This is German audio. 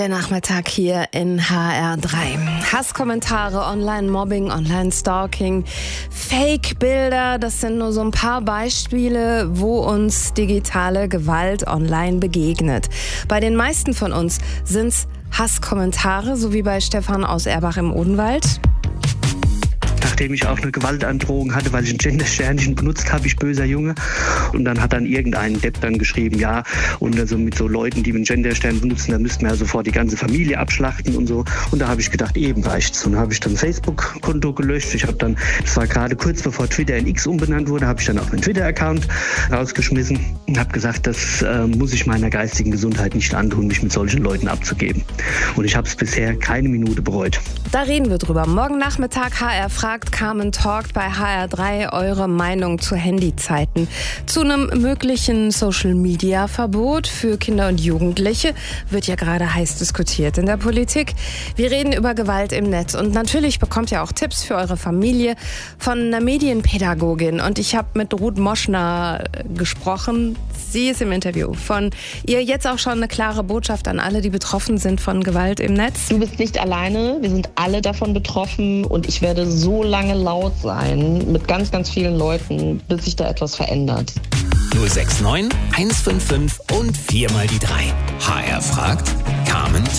Der Nachmittag hier in HR3. Hasskommentare, Online-Mobbing, Online-Stalking, Fake-Bilder, das sind nur so ein paar Beispiele, wo uns digitale Gewalt online begegnet. Bei den meisten von uns sind's Hasskommentare, so wie bei Stefan aus Erbach im Odenwald. Nachdem ich auch eine Gewaltandrohung hatte, weil ich ein Gendersternchen benutzt habe, ich böser Junge. Und dann hat dann irgendein Depp dann geschrieben, ja, und also mit so Leuten, die einen Genderstern benutzen, da müssten wir ja sofort die ganze Familie abschlachten und so. Und da habe ich gedacht, eben reicht's. Und dann habe ich dann ein Facebook-Konto gelöscht. Das war gerade kurz bevor Twitter in X umbenannt wurde, habe ich dann auch meinen Twitter-Account rausgeschmissen und habe gesagt, das muss ich meiner geistigen Gesundheit nicht antun, mich mit solchen Leuten abzugeben. Und ich habe es bisher keine Minute bereut. Da reden wir drüber. Morgen Nachmittag HR fragt, Carmen talkt bei HR3 eure Meinung zu Handyzeiten. Zu einem möglichen Social-Media-Verbot für Kinder und Jugendliche wird ja gerade heiß diskutiert in der Politik. Wir reden über Gewalt im Netz und natürlich bekommt ihr auch Tipps für eure Familie von einer Medienpädagogin. Und ich habe mit Ruth Moschner gesprochen. Sie ist im Interview. Von ihr jetzt auch schon eine klare Botschaft an alle, die betroffen sind von Gewalt im Netz. Du bist nicht alleine, wir sind alle davon betroffen und ich werde so lange laut sein mit ganz, ganz vielen Leuten, bis sich da etwas verändert. 069 155 und 4 mal die 3. HR fragt, Carmen